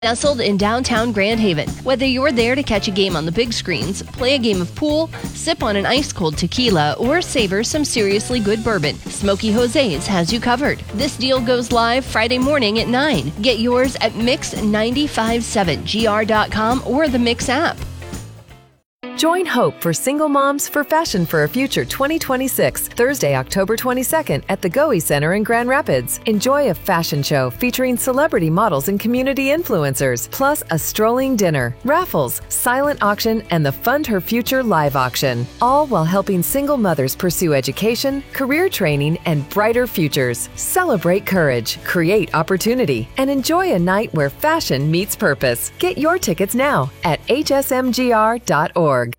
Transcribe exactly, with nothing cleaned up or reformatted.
Nestled in downtown Grand Haven. Whether you're there to catch a game on the big screens, play a game of pool, sip on an ice-cold tequila, or savor some seriously good bourbon, Smokey Jose's has you covered. This deal goes live Friday morning at nine. Get yours at mix nine five seven G R dot com or the Mix app. Join Hope for Single Moms for Fashion for a Future twenty twenty-six, Thursday, October twenty-second at the Goey Center in Grand Rapids. Enjoy a fashion show featuring celebrity models and community influencers, plus a strolling dinner, raffles, silent auction, and the Fund Her Future live auction. All while helping single mothers pursue education, career training, and brighter futures. Celebrate courage, create opportunity, and enjoy a night where fashion meets purpose. Get your tickets now at H S M G R dot org.